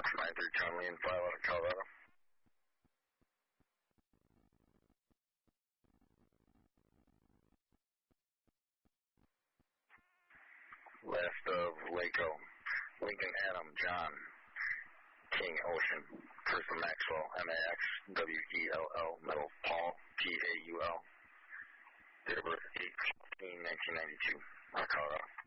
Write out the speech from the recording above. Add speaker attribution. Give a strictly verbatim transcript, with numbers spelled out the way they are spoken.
Speaker 1: nine three John Lee and five out of Colorado. Last of Waco, Lincoln Adam John King Ocean, Krista Maxwell M A X W E L L, Metal Paul P A U L, date of birth eight fifteen nineteen ninety-two, Colorado.